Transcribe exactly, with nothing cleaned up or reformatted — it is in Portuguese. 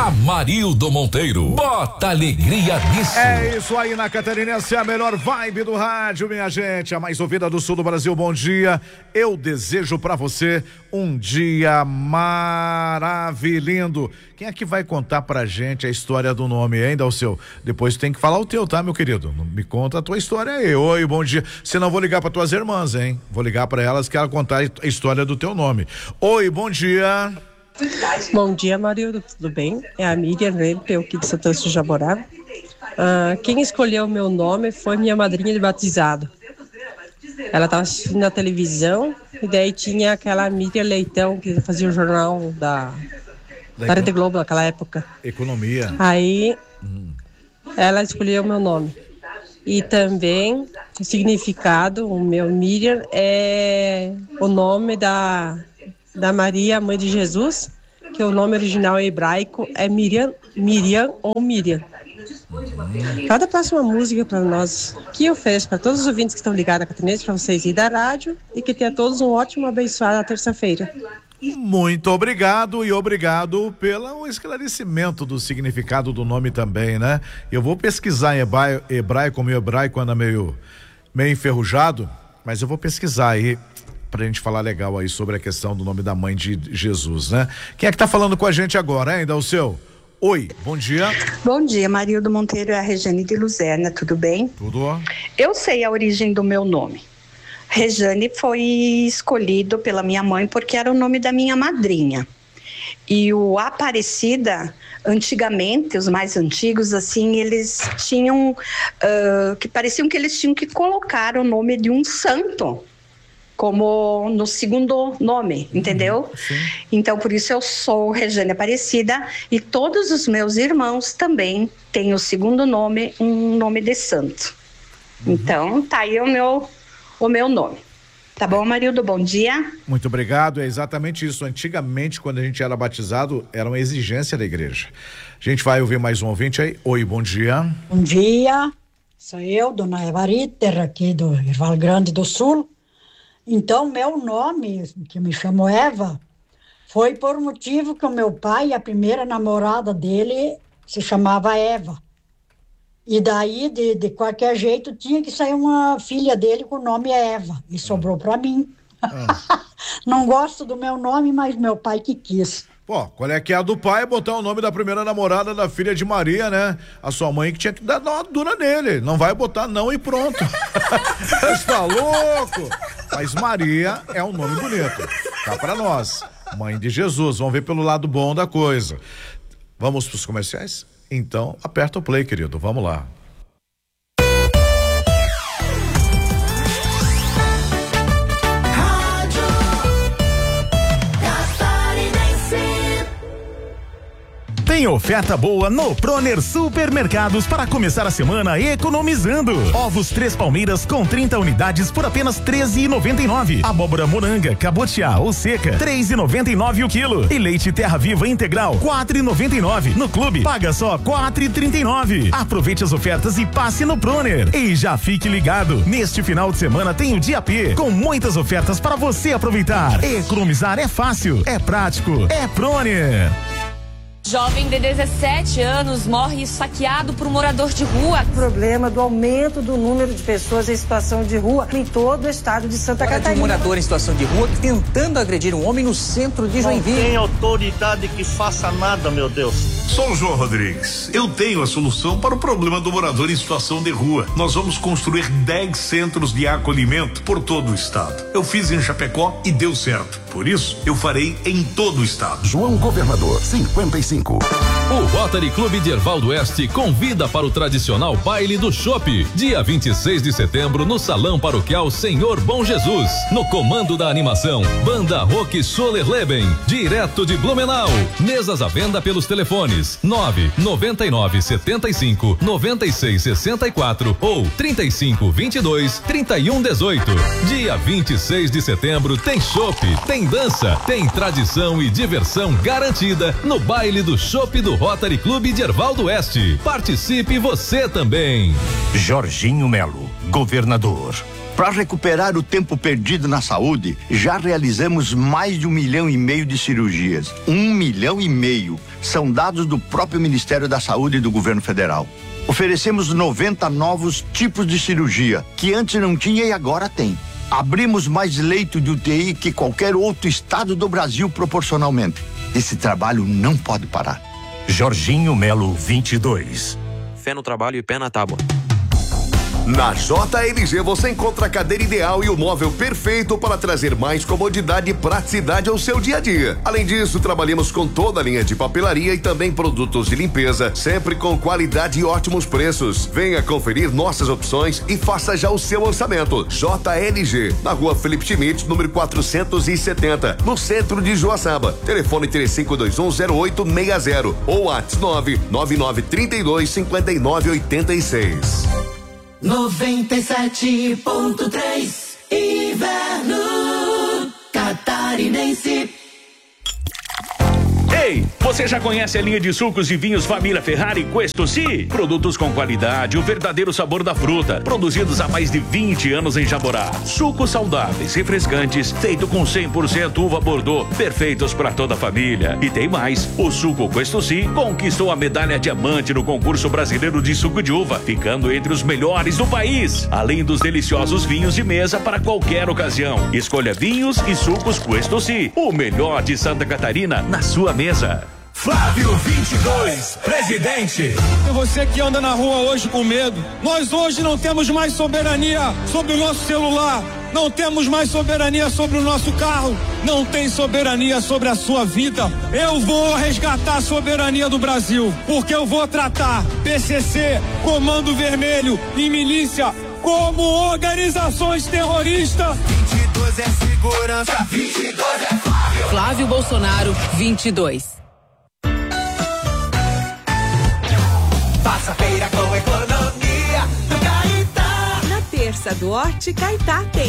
Amarildo Monteiro, bota alegria nisso. É isso aí na Catarinense, a melhor vibe do rádio, minha gente, a mais ouvida do sul do Brasil. Bom dia, eu desejo pra você um dia maravilhoso. Quem é que vai contar pra gente a história do nome, hein, Dalceu? Depois tem que falar o teu, tá, meu querido? Me conta a tua história aí. Oi, bom dia. Senão vou ligar pra tuas irmãs, hein? Vou ligar pra elas que ela contar a história do teu nome. Oi, bom dia. Bom dia, Marildo, tudo bem? É a Miriam Rempel, aqui de Santana de Jaborá. Ah, quem escolheu o meu nome foi minha madrinha de batizado. Ela estava assistindo na televisão e daí tinha aquela Miriam Leitão que fazia o jornal da, da, da Rede Globo naquela época. Economia. Aí hum. ela escolheu o meu nome. E também o significado, o meu Miriam, é o nome da... da Maria, mãe de Jesus, que o nome original hebraico é Miriam, Miriam ou Miriam. Cada próxima música para nós, que eu ofereço para todos os ouvintes que estão ligados à Catarinense, para vocês ir da rádio, e que tenha todos um ótimo, abençoada terça-feira. Muito obrigado e obrigado pelo esclarecimento do significado do nome também, né? Eu vou pesquisar em hebraico, hebraico meu hebraico anda meio, meio enferrujado, mas eu vou pesquisar aí pra gente falar legal aí sobre a questão do nome da mãe de Jesus, né? Quem é que tá falando com a gente agora, hein, Dalceu? Oi, bom dia. Bom dia, Marildo Monteiro, é a Rejane de Luzerna, tudo bem? Tudo. Eu sei a origem do meu nome. Rejane foi escolhido pela minha mãe porque era o nome da minha madrinha. E o Aparecida, antigamente, os mais antigos, assim, eles tinham, uh, que pareciam que eles tinham que colocar o nome de um santo como no segundo nome, entendeu? Sim. Então, por isso eu sou Rejane Aparecida e todos os meus irmãos também têm o segundo nome, um nome de santo. Uhum. Então, tá aí o meu, o meu nome. Tá bom, Marildo? Bom dia. Muito obrigado, é exatamente isso. Antigamente, quando a gente era batizado, era uma exigência da igreja. A gente vai ouvir mais um ouvinte aí. Oi, bom dia. Bom dia, sou eu, dona Evariter, aqui do Val Grande do Sul. Então, meu nome, que me chamo Eva, foi por motivo que o meu pai, a primeira namorada dele, se chamava Eva. E daí, de, de qualquer jeito, tinha que sair uma filha dele com o nome Eva. E sobrou para mim. Ah. Não gosto do meu nome, mas meu pai que quis. Pô, qual é que é a do pai? Botar o nome da primeira namorada da filha de Maria, né? A sua mãe que tinha que dar uma dura nele. Não vai botar não e pronto. Você tá louco? Mas Maria é um nome bonito. Tá pra nós. Mãe de Jesus. Vamos ver pelo lado bom da coisa. Vamos pros comerciais? Então, aperta o play, querido. Vamos lá. Tem oferta boa no Proner Supermercados para começar a semana economizando. Ovos Três Palmeiras com trinta unidades por apenas treze e noventa e nove. Abóbora moranga, cabotiá ou seca, três e noventa e nove o quilo. E leite Terra Viva integral, quatro e noventa e nove. No clube, paga só quatro e trinta e nove. Aproveite as ofertas e passe no Proner. E já fique ligado, neste final de semana tem o Dia P, com muitas ofertas para você aproveitar. Economizar é fácil, é prático, é Proner. Jovem de dezessete anos morre esfaqueado por um morador de rua. O problema do aumento do número de pessoas em situação de rua em todo o estado de Santa Catarina. Um morador em situação de rua tentando agredir um homem no centro de Joinville. Não tem autoridade que faça nada, meu Deus. Sou o João Rodrigues. Eu tenho a solução para o problema do morador em situação de rua. Nós vamos construir dez centros de acolhimento por todo o estado. Eu fiz em Chapecó e deu certo. Por isso, eu farei em todo o estado. João Governador, cinquenta e cinco. O Rotary Clube de Ervaldo Oeste convida para o tradicional baile do Chopp, dia vinte e seis de setembro, no Salão Paroquial Senhor Bom Jesus. No comando da animação, Banda Rock Solerleben, direto de Blumenau. Mesas à venda pelos telefones nove nove nove sete cinco nove seis seis quatro ou trinta e cinco, vinte e dois, trinta e um, dezoito. Dia vinte e seis de setembro tem chopp, tem dança, tem tradição e diversão garantida no baile do Chopp do Rotary Clube de Ervaldo Oeste. Participe você também. Jorginho Melo, governador. Para recuperar o tempo perdido na saúde, já realizamos mais de um milhão e meio de cirurgias. Um milhão e meio. São dados do próprio Ministério da Saúde e do Governo Federal. Oferecemos noventa novos tipos de cirurgia, que antes não tinha e agora tem. Abrimos mais leito de U T I que qualquer outro estado do Brasil proporcionalmente. Esse trabalho não pode parar. Jorginho Melo, vinte e dois. Fé no trabalho e pé na tábua. Na J L G você encontra a cadeira ideal e o móvel perfeito para trazer mais comodidade e praticidade ao seu dia a dia. Além disso, trabalhamos com toda a linha de papelaria e também produtos de limpeza, sempre com qualidade e ótimos preços. Venha conferir nossas opções e faça já o seu orçamento. J L G, na rua Felipe Schmidt, número quatrocentos e setenta, no centro de Joaçaba. Telefone três cinco dois um zero oito seis zero ou WhatsApp nove nove nove três dois cinco nove oito seis. noventa e sete ponto três Inverno Catarinense. Ei, você já conhece a linha de sucos e vinhos Família Ferrari Questo Si? Produtos com qualidade, o verdadeiro sabor da fruta, produzidos há mais de vinte anos em Jaborá. Sucos saudáveis, refrescantes, feito com cem por cento uva Bordeaux, perfeitos para toda a família. E tem mais, o suco Questo Si conquistou a medalha diamante no concurso brasileiro de suco de uva, ficando entre os melhores do país. Além dos deliciosos vinhos de mesa para qualquer ocasião. Escolha vinhos e sucos Questo Si, o melhor de Santa Catarina na sua mesa. Flávio vinte e dois, presidente. E você que anda na rua hoje com medo, nós hoje não temos mais soberania sobre o nosso celular, não temos mais soberania sobre o nosso carro, não tem soberania sobre a sua vida. Eu vou resgatar a soberania do Brasil, porque eu vou tratar P C C, Comando Vermelho e milícia como organizações terroristas. vinte e dois é segurança, vinte e dois é Flávio. Flávio Bolsonaro, vinte e dois. Faça feira com economia do Caetá. Na terça do Horti Caetá tem